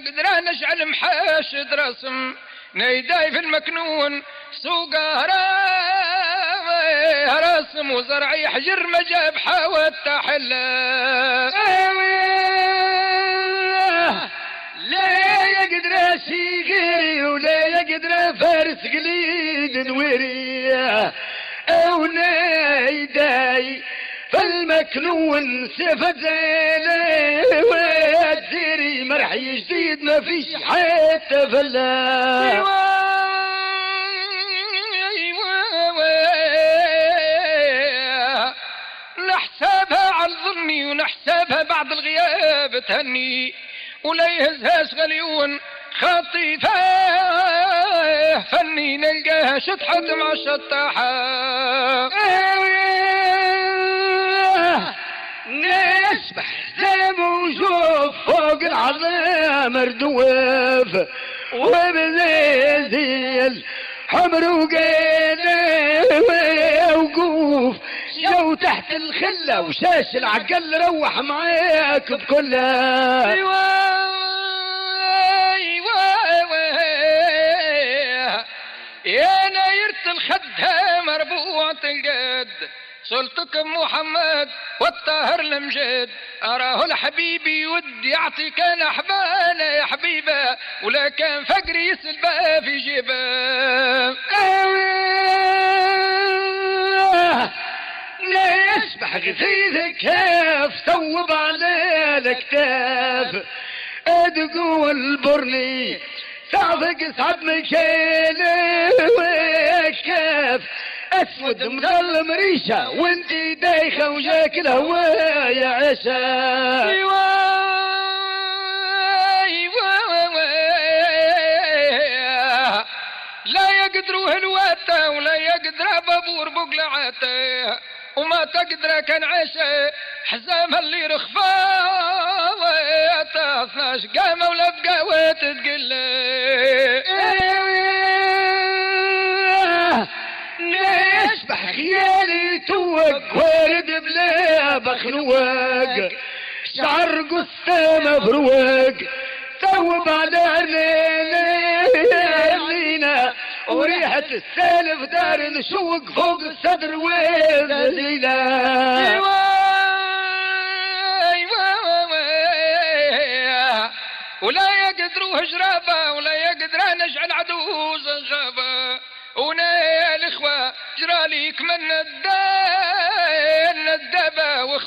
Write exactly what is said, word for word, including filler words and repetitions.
يقدر نجعل محاشد رسم نيداي في المكنون سوق رسم وزرعي حجر مجاب حاوت تحلى لا يقدر سيقري ولا يقدر فارس قليد نوري او نيداي فالمكنون سفتالي وتزيري مرحي جديد ما فيش حتى فلا نحسبها على ظني ونحسبها بعد الغياب تهني ولا يهزهاش غليون خطيفة فني نلقاها شطحت مع الشطاحة نسبح زي موجوف فوق العظام مردوف وبزيزيل حمر وقينا وقوف جو تحت الخلة وشاش العقل روح معاك بكلها يا نايرة الخدها مربوعة القد سلطكم محمد والطاهر المجد أراه الحبيب ودي يعطي كان أحبانا يا حبيبة ولا كان فقري يسلبها في جباه لا يسبح غثيث كيف ثوب على الكتاف تقول برني صعبك صعب مكيني وكيف اسود مظلم ريشه وانتي دايخه وجاك الهوا يا عشا ايوا لا يقدروا هلواته ولا يقدر بابور بقلعته وما تقدر كان عشا حزام اللي رخفاته اثناش قامه ولا بقاوه تتقل يسبح خيالي توق وارد بلا بخنوق شعر قصة مفروق ثوب على لينا وريحة السالف دار نشوق فوق الصدر وذلينا ولا يقدروا هجرابة ولا يقدر نجعل عدوز غابة ونال اخوة جراليك من الدين الدبا